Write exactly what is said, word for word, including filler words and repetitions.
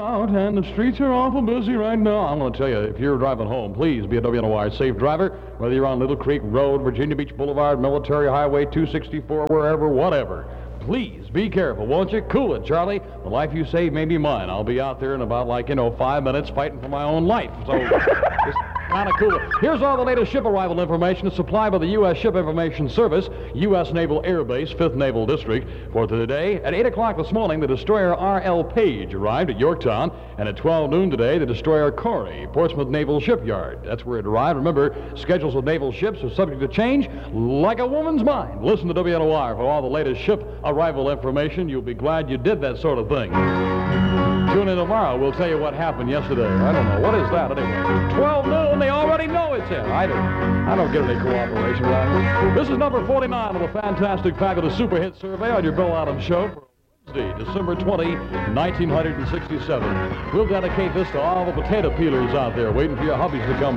out, and the streets are awful busy right now. I'm going to tell you, if you're driving home, please be a W N O R safe driver, whether you're on Little Creek Road, Virginia Beach Boulevard, Military Highway two sixty-four, wherever, whatever. Please be careful, won't you? Cool it, Charlie. The life you save may be mine. I'll be out there in about, like, you know, five minutes fighting for my own life. So, just kind of cool it. Here's all the latest ship arrival information supplied by the U S Ship Information Service, U S Naval Air Base, fifth Naval District. For today, at eight o'clock this morning, the destroyer R L Page arrived at Yorktown, and at twelve noon today, the destroyer Corey, Portsmouth Naval Shipyard. That's where it arrived. Remember, schedules of naval ships are subject to change like a woman's mind. Listen to W N O R for all the latest ship arrival information. You'll be glad you did that sort of thing. Tune in tomorrow. We'll tell you what happened yesterday. I don't know. What is that anyway? twelve noon, they already know it's here. I don't, I don't get any cooperation around here. This is number forty-nine of the Fantastic Fabulous Super Hit Survey on your Bill Adams Show for Wednesday, December twentieth, nineteen sixty-seven. We'll dedicate this to all the potato peelers out there waiting for your hubbies to come